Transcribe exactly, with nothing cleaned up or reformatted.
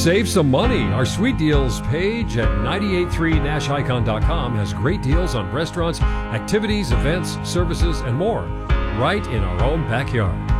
Save some money. Our Sweet Deals page at nine eight three nash icon dot com has great deals on restaurants, activities, events, services, and more right in our own backyard.